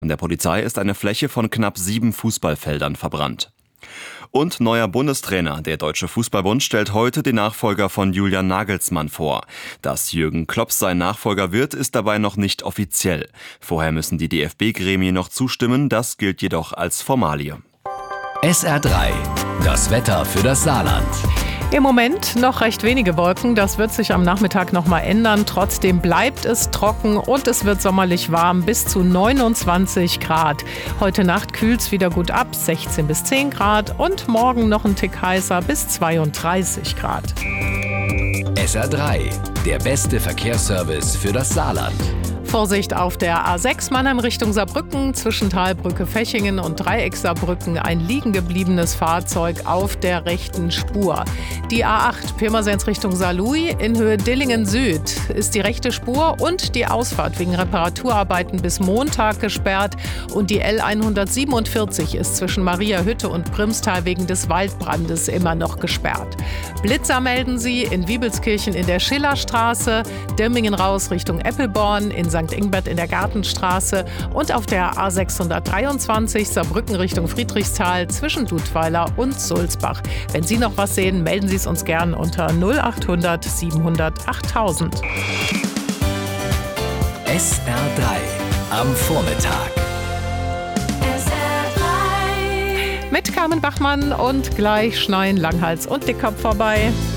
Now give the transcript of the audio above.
In der Polizei ist eine Fläche von knapp 7 Fußballfeldern verbrannt. Und neuer Bundestrainer. Der Deutsche Fußballbund stellt heute den Nachfolger von Julian Nagelsmann vor. Dass Jürgen Klopp sein Nachfolger wird, ist dabei noch nicht offiziell. Vorher müssen die DFB-Gremien noch zustimmen, das gilt jedoch als Formalie. SR3, das Wetter für das Saarland. Im Moment noch recht wenige Wolken, das wird sich am Nachmittag noch mal ändern. Trotzdem bleibt es trocken und es wird sommerlich warm, bis zu 29 Grad. Heute Nacht kühlt es wieder gut ab, 16 bis 10 Grad und morgen noch ein Tick heißer, bis 32 Grad. SR3, der beste Verkehrsservice für das Saarland. Vorsicht auf der A6 Mannheim Richtung Saarbrücken, zwischen Talbrücke Fechingen und Dreieck Saarbrücken ein liegen gebliebenes Fahrzeug auf der rechten Spur. Die A8 Pirmasens Richtung Saarlouis in Höhe Dillingen Süd ist die rechte Spur und die Ausfahrt wegen Reparaturarbeiten bis Montag gesperrt und die L147 ist zwischen Mariahütte und Primstal wegen des Waldbrandes immer noch gesperrt. Blitzer melden sie in Wiebelskirchen in der Schillerstraße, Dirmingen raus Richtung Eppelborn, in St. Ingbert in der Gartenstraße und auf der A623 Saarbrücken Richtung Friedrichsthal zwischen Dudweiler und Sulzbach. Wenn Sie noch was sehen, melden Sie es uns gern unter 0800 700 8000. SR3 am Vormittag. Mit Carmen Bachmann und gleich schneien Langhals und Dickkopf vorbei.